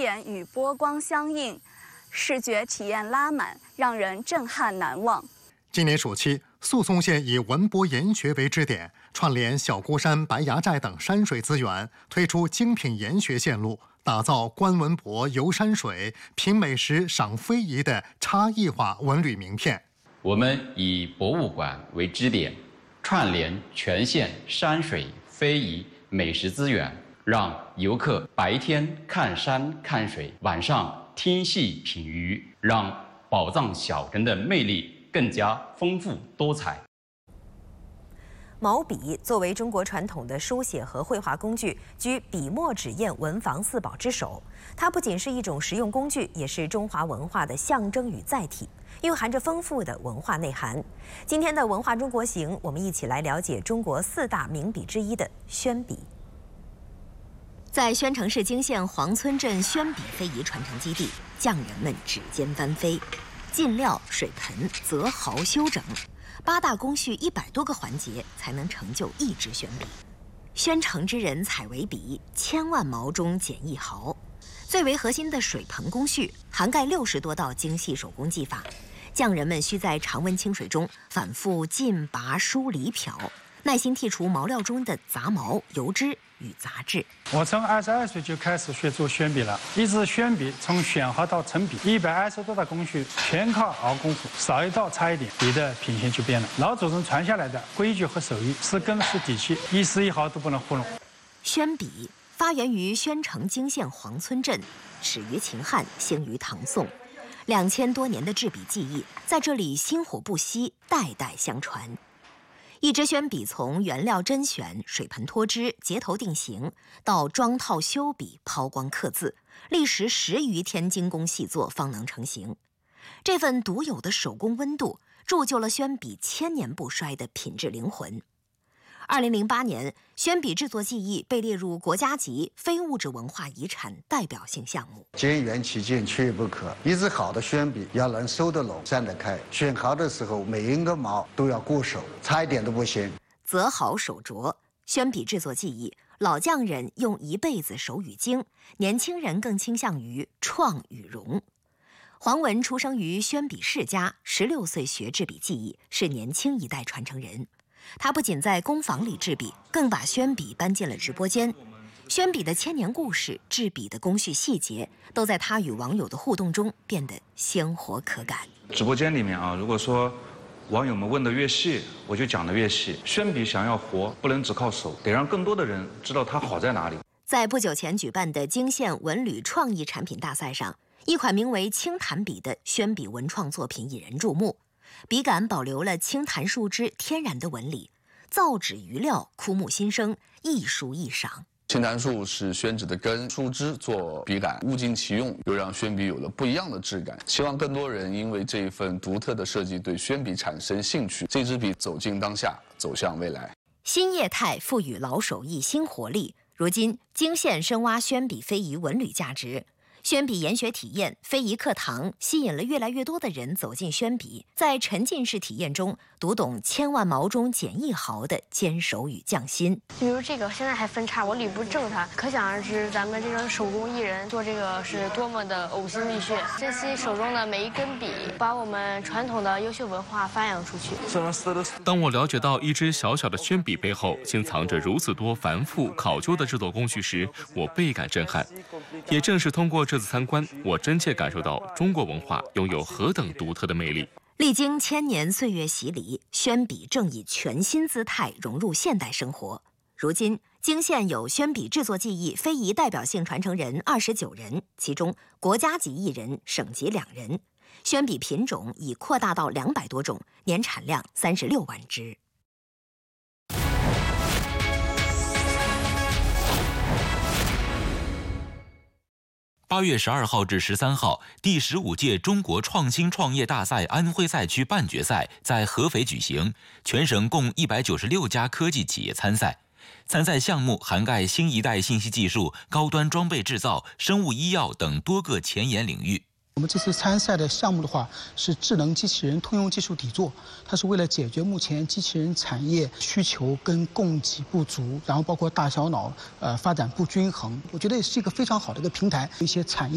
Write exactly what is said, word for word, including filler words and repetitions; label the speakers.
Speaker 1: 点与波光相映，视觉体验拉满，让人震撼难忘。
Speaker 2: 今年暑期，宿松县以文博研学为支点，串联小孤山、白崖寨等山水资源，推出精品研学线路，打造观文博、游山水、品美食、赏非遗的差异化文旅名片。
Speaker 3: 我们以博物馆为支点，串联全县山水、非遗、美食资源，让游客白天看山看水，晚上听戏品鱼，让宝藏小城的魅力更加丰富多彩。
Speaker 4: 毛笔作为中国传统的书写和绘画工具，居笔墨纸砚文房四宝之首。它不仅是一种实用工具，也是中华文化的象征与载体，蕴含着丰富的文化内涵。今天的文化中国行，我们一起来了解中国四大名笔之一的宣笔。在宣城市泾县黄村镇宣笔非遗传承基地，匠人们指尖翻飞，进料、水盆、择毫、修整，八大工序一百多个环节，才能成就一支宣笔。宣城之人采为笔，千万毛中剪一毫。最为核心的水盆工序，涵盖六十多道精细手工技法，匠人们需在常温清水中反复浸、拔、梳、理、漂，耐心剔除毛料中的杂毛、油脂与杂质。
Speaker 5: 我从二十二岁就开始学做宣笔了，一支宣笔从选毫到成笔，一百二十多道工序全靠熬功夫，少一道差一点，笔的品行就变了。老祖宗传下来的规矩和手艺是根是底气，一丝一毫都不能糊弄。
Speaker 4: 宣笔发源于宣城泾县黄村镇，始于秦汉，兴于唐宋，两千多年的制笔技艺在这里薪火不息，代代相传。一支宣笔从原料甄选、水盆脱脂、结头定型，到装套修笔、抛光刻字，历时十余天精工细作方能成型。这份独有的手工温度，铸就了宣笔千年不衰的品质灵魂。二零零八年，宣笔制作技艺被列入国家级非物质文化遗产代表性项目。
Speaker 6: 兼缘其剑，缺一不可。一支好的宣笔要能收得拢、散得开，选毫的时候每一个毛都要过手，差一点都不行。
Speaker 4: 择毫手镯，宣笔制作技艺，老匠人用一辈子手与精，年轻人更倾向于创与融。黄文出生于宣笔世家，十六岁学制笔技艺，是年轻一代传承人。他不仅在工坊里制笔，更把宣笔搬进了直播间。宣笔的千年故事、制笔的工序细节，都在他与网友的互动中变得鲜活可感。
Speaker 7: 直播间里面啊，如果说网友们问的越细，我就讲的越细。宣笔想要活，不能只靠手，得让更多的人知道它好在哪里。
Speaker 4: 在不久前举办的泾县文旅创意产品大赛上，一款名为青檀笔的宣笔文创作品引人注目。笔杆保留了青檀树枝天然的纹理，造纸余料枯木新生，一书一赏。
Speaker 8: 青檀树是宣纸的根，树枝做笔杆，物尽其用，又让宣笔有了不一样的质感。希望更多人因为这一份独特的设计，对宣笔产生兴趣，这支笔走进当下，走向未来。
Speaker 4: 新业态赋予老手艺新活力，如今泾县深挖宣笔非遗文旅价值。宣笔研学体验、非遗课堂吸引了越来越多的人走进宣笔，在沉浸式体验中读懂千万毛中剪一毫的坚守与匠心。
Speaker 9: 比如这个现在还分叉，我捋不正它，可想而知咱们这种手工艺人做这个是多么的呕心沥血，珍惜手中的每一根笔，把我们传统的优秀文化发扬出去。
Speaker 10: 当我了解到一支小小的宣笔背后竟藏着如此多繁复考究的制作工序时，我倍感震撼。也正是通过这次参观，我真切感受到中国文化拥有何等独特的魅力。
Speaker 4: 历经千年岁月洗礼，宣笔正以全新姿态融入现代生活。如今，泾县有宣笔制作技艺非遗代表性传承人二十九人，其中国家级一人，省级两人。宣笔品种已扩大到两百多种，年产量三十六万支。
Speaker 11: 八月十二号至十三号，第十五届中国创新创业大赛安徽赛区半决赛在合肥举行，全省共一百九十六家科技企业参赛。参赛项目涵盖新一代信息技术、高端装备制造、生物医药等多个前沿领域。
Speaker 12: 我们这次参赛的项目的话是智能机器人通用技术底座，它是为了解决目前机器人产业需求跟供给不足，然后包括大小脑呃发展不均衡，我觉得也是一个非常好的一个平台，一些产业。